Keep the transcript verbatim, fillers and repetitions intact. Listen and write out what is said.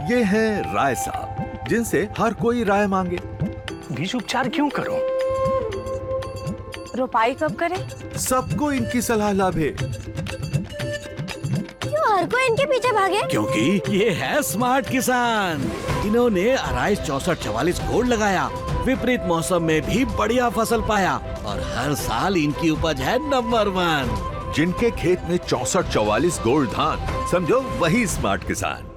ये है राय साहब, जिनसे हर कोई राय मांगे। बीज उपचार क्यों करूं? रोपाई कब करें? सबको इनकी सलाह लाभे। क्यों हर कोई इनके पीछे भागे? क्योंकि ये है स्मार्ट किसान। इन्होंने अराइज चौसठ चवालीस गोल्ड लगाया, विपरीत मौसम में भी बढ़िया फसल पाया और हर साल इनकी उपज है नंबर वन। जिनके खेत में चौसठ चौवालीस गोल्ड धान, समझो वही स्मार्ट किसान।